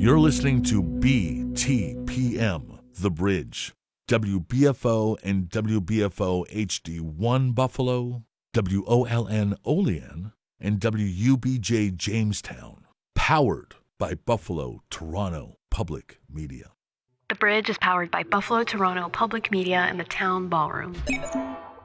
You're listening to BTPM, The Bridge, WBFO and WBFO HD1 Buffalo, WOLN Olean, and WUBJ Jamestown, powered by Buffalo Toronto Public Media. The Bridge is powered by Buffalo Toronto Public Media and the Town Ballroom.